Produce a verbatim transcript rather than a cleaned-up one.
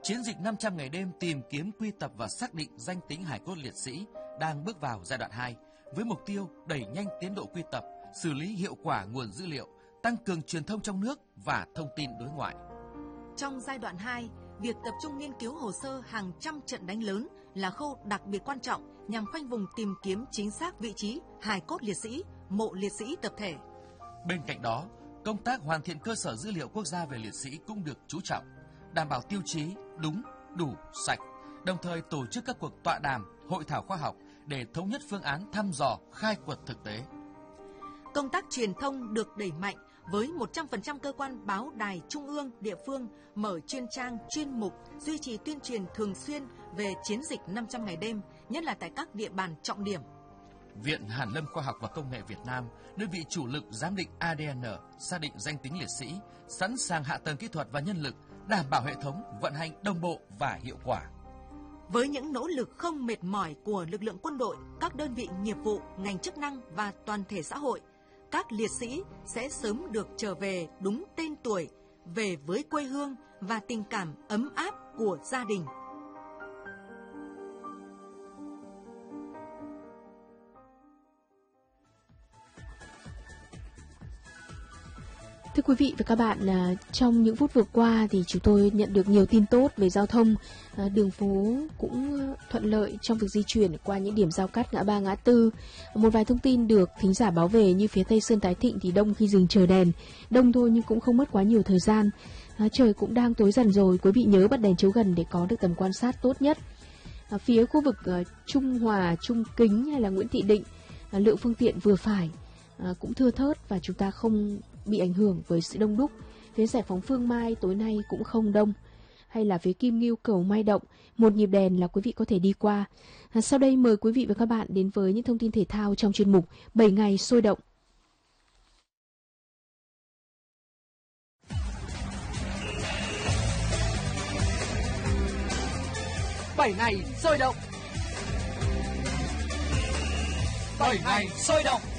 Chiến dịch năm trăm ngày đêm tìm kiếm, quy tập và xác định danh tính hài cốt liệt sĩ đang bước vào giai đoạn hai với mục tiêu đẩy nhanh tiến độ quy tập, xử lý hiệu quả nguồn dữ liệu, tăng cường truyền thông trong nước và thông tin đối ngoại. Trong giai đoạn hai, việc tập trung nghiên cứu hồ sơ hàng trăm trận đánh lớn là khâu đặc biệt quan trọng nhằm khoanh vùng tìm kiếm chính xác vị trí hài cốt liệt sĩ, mộ liệt sĩ tập thể. Bên cạnh đó, công tác hoàn thiện cơ sở dữ liệu quốc gia về liệt sĩ cũng được chú trọng, đảm bảo tiêu chí đúng, đủ, sạch, đồng thời tổ chức các cuộc tọa đàm, hội thảo khoa học để thống nhất phương án thăm dò, khai quật thực tế. Công tác truyền thông được đẩy mạnh với một trăm phần trăm cơ quan báo đài trung ương, địa phương mở chuyên trang, chuyên mục, duy trì tuyên truyền thường xuyên về chiến dịch năm trăm ngày đêm, nhất là tại các địa bàn trọng điểm. Viện Hàn lâm Khoa học và Công nghệ Việt Nam, đơn vị chủ lực giám định a đê en, xác định danh tính liệt sĩ, sẵn sàng hạ tầng kỹ thuật và nhân lực, đảm bảo hệ thống vận hành đồng bộ và hiệu quả. Với những nỗ lực không mệt mỏi của lực lượng quân đội, các đơn vị nghiệp vụ, ngành chức năng và toàn thể xã hội, các liệt sĩ sẽ sớm được trở về đúng tên tuổi, về với quê hương và tình cảm ấm áp của gia đình. Thưa quý vị và các bạn, trong những phút vừa qua thì chúng tôi nhận được nhiều tin tốt về giao thông. Đường phố cũng thuận lợi trong việc di chuyển qua những điểm giao cắt ngã ba ngã tư. Một vài thông tin được thính giả báo về như phía Tây Sơn Tái Thịnh thì đông khi dừng chờ đèn. Đông thôi nhưng cũng không mất quá nhiều thời gian. Trời cũng đang tối dần rồi, quý vị nhớ bật đèn chiếu gần để có được tầm quan sát tốt nhất. Phía khu vực Trung Hòa, Trung Kính hay là Nguyễn Thị Định, lượng phương tiện vừa phải, cũng thưa thớt và chúng ta không bị ảnh hưởng với sự đông đúc. Phía Giải phóng Phương Mai tối nay cũng không đông. Hay là phía Kim Ngưu, Cầu Mai Động, một nhịp đèn là quý vị có thể đi qua. À, sau đây mời quý vị và các bạn đến với những thông tin thể thao trong chuyên mục bảy ngày sôi động. bảy ngày sôi động. bảy ngày sôi động.